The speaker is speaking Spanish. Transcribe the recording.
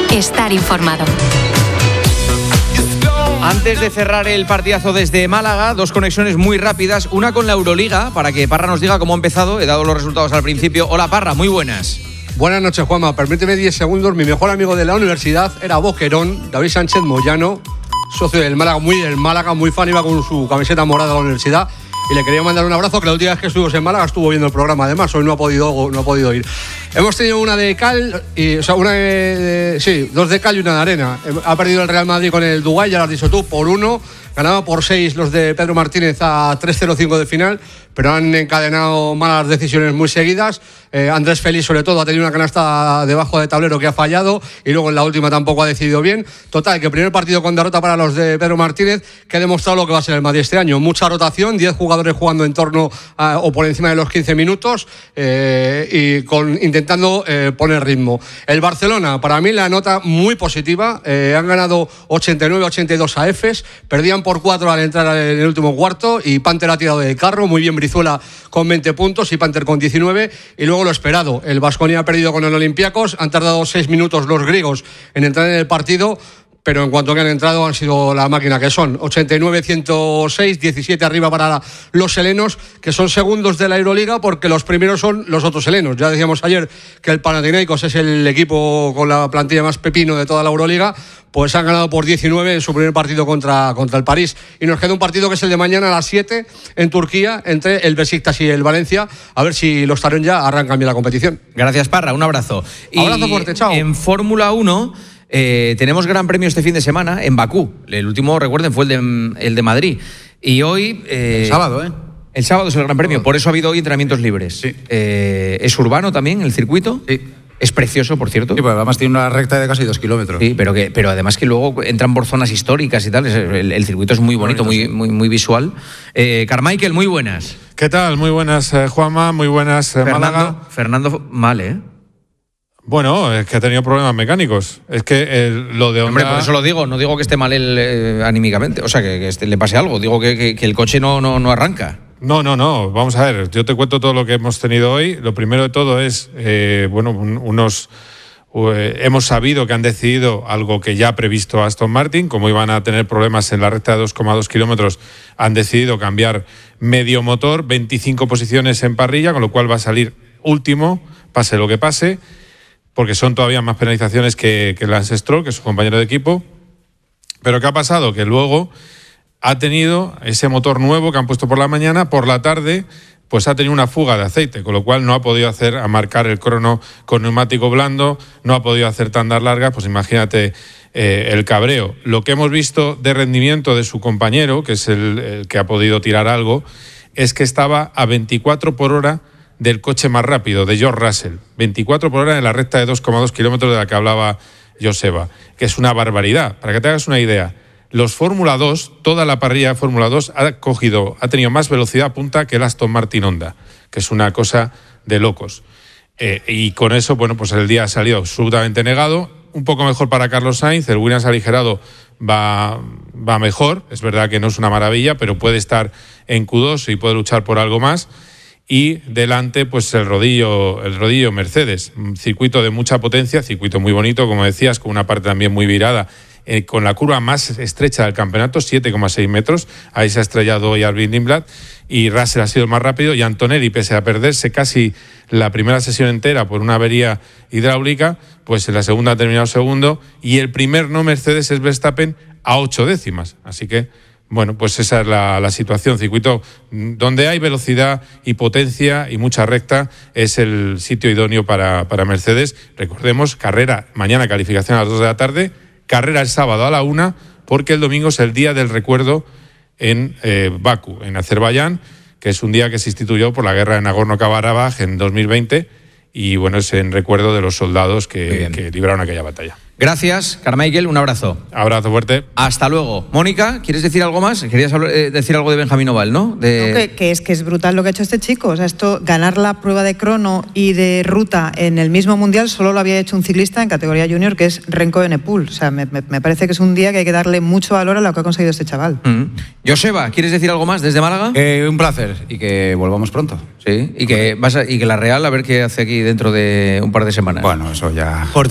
estar informado. Antes de cerrar el partidazo desde Málaga, dos conexiones muy rápidas. Una con la Euroliga, para que Parra nos diga cómo ha empezado. He dado los resultados al principio. Hola, Parra, muy buenas. Buenas noches, Juanma. Permíteme 10 segundos. Mi mejor amigo de la universidad era Boquerón, David Sánchez Moyano, socio del Málaga, muy fan, iba con su camiseta morada a la universidad. Y le quería mandar un abrazo, que la última vez que estuvimos en Málaga estuvo viendo el programa. Además, hoy no ha podido ir. Hemos tenido una de cal, dos de cal y una de arena. Ha perdido el Real Madrid con el Dubái, ya lo has dicho tú, por 1. Ganaba por 6 los de Pedro Martínez a 3-0-5 de final, pero han encadenado malas decisiones muy seguidas. Andrés Félix, sobre todo, ha tenido una canasta debajo de tablero que ha fallado, y luego en la última tampoco ha decidido bien. Total, que el primer partido con derrota para los de Pedro Martínez, que ha demostrado lo que va a ser el Madrid este año. Mucha rotación, 10 jugadores jugando en torno o por encima de los 15 minutos y intentando poner ritmo. El Barcelona, para mí, la nota muy positiva. Han ganado 89-82 a Efes, perdían por 4 al entrar en el último cuarto, y Panther ha tirado del carro. Muy bien Brizuela con 20 puntos y Panther con 19. Y luego lo esperado, el Baskonia ha perdido con el Olympiacos. Han tardado 6 minutos los griegos en entrar en el partido, pero en cuanto que han entrado han sido la máquina que son. 89-106, 17 arriba para los helenos, que son segundos de la Euroliga, porque los primeros son los otros helenos. Ya decíamos ayer que el Panathinaikos es el equipo con la plantilla más pepino de toda la Euroliga. Pues han ganado por 19 en su primer partido contra el París. Y nos queda un partido que es el de mañana a las 7 en Turquía, entre el Besiktas y el Valencia. A ver si los Tarón ya arrancan bien la competición. Gracias, Parra, un abrazo. Abrazo fuerte, chao. En Fórmula 1 tenemos gran premio este fin de semana en Bakú. El último, recuerden, fue el de Madrid. Y hoy... el sábado, El sábado es el gran premio, por eso ha habido hoy entrenamientos libres. Sí. ¿Es urbano también el circuito? Sí. Es precioso, por cierto. Sí, pues además tiene una recta de casi 2 kilómetros. Sí, pero además que luego entran por zonas históricas y tal. El circuito es muy bonito, muy visual. Carmichael, muy buenas. ¿Qué tal? Muy buenas, Juanma. Muy buenas, Málaga. Fernando, mal, Bueno, es que ha tenido problemas mecánicos. Es que lo de Honda... Hombre, por eso lo digo. No digo que esté mal él anímicamente. O sea, que le pase algo. Digo que el coche no arranca. No. Vamos a ver, yo te cuento todo lo que hemos tenido hoy. Lo primero de todo es, hemos sabido que han decidido algo que ya ha previsto Aston Martin. Como iban a tener problemas en la recta de 2,2 kilómetros, han decidido cambiar medio motor, 25 posiciones en parrilla, con lo cual va a salir último, pase lo que pase, porque son todavía más penalizaciones que Lance Stroll, que es su compañero de equipo. Pero ¿qué ha pasado? Que luego ha tenido ese motor nuevo que han puesto por la mañana, por la tarde pues ha tenido una fuga de aceite, con lo cual no ha podido marcar el crono con neumático blando, no ha podido hacer tandas largas. Pues imagínate el cabreo. Lo que hemos visto de rendimiento de su compañero, que es el que ha podido tirar algo, es que estaba a 24 por hora del coche más rápido, de George Russell. 24 por hora en la recta de 2,2 kilómetros de la que hablaba Joseba, que es una barbaridad. Para que te hagas una idea, los Fórmula 2, toda la parrilla de Fórmula 2 ha tenido más velocidad punta que el Aston Martin Honda, que es una cosa de locos. Y con eso, pues el día ha salido absolutamente negado. Un poco mejor para Carlos Sainz, el Williams aligerado va mejor. Es verdad que no es una maravilla, pero puede estar en Q2 y puede luchar por algo más. Y delante, pues el rodillo Mercedes, un circuito de mucha potencia, circuito muy bonito, como decías, con una parte también muy virada, con la curva más estrecha del campeonato, 7,6 metros. Ahí se ha estrellado hoy Albin Lindblad, y Russell ha sido el más rápido, y Antonelli, pese a perderse casi la primera sesión entera por una avería hidráulica, pues en la segunda ha terminado segundo, y el primer no Mercedes es Verstappen a 8 décimas. Así que, pues esa es la situación. Circuito donde hay velocidad y potencia y mucha recta, es el sitio idóneo para Mercedes. Recordemos, carrera mañana, calificación a las 2 de la tarde, carrera el sábado a la 1, porque el domingo es el día del recuerdo en Bakú, en Azerbaiyán, que es un día que se instituyó por la guerra de Nagorno-Karabaj en 2020, y es en recuerdo de los soldados que libraron aquella batalla. Gracias, Carmichael, un abrazo. Abrazo fuerte. Hasta luego. Mónica, ¿quieres decir algo más? Querías decir algo de Benjamín Oval, ¿no? Que es brutal lo que ha hecho este chico. O sea, ganar la prueba de crono y de ruta en el mismo mundial solo lo había hecho un ciclista en categoría junior, que es Renko Evenepoel. O sea, me parece que es un día que hay que darle mucho valor a lo que ha conseguido este chaval. Joseba, ¿quieres decir algo más desde Málaga? Un placer, y que volvamos pronto. Sí, y que la Real a ver qué hace aquí dentro de un par de semanas. Bueno, eso ya...